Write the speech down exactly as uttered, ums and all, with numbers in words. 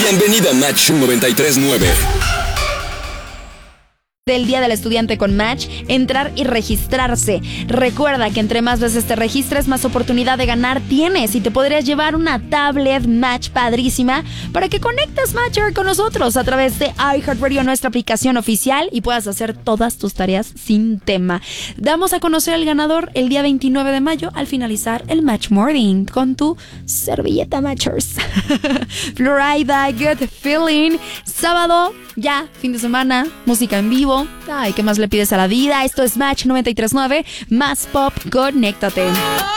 Bienvenida a Match noventa y tres nueve. Del Día del Estudiante con Match, entrar y registrarse. Recuerda que entre más veces te registres, más oportunidad de ganar tienes y te podrías llevar una tablet Match padrísima para que conectes Matcher con nosotros a través de iHeartRadio, nuestra aplicación oficial, y puedas hacer todas tus tareas sin tema. Damos a conocer al ganador el día veintinueve de mayo al finalizar el Match Morning con tu servilleta Matchers. Florida, Good Feeling. Sábado, ya, fin de semana, música en vivo. Ay, ¿qué más le pides a la vida? Esto es Match noventa y tres nueve, más pop, conéctate.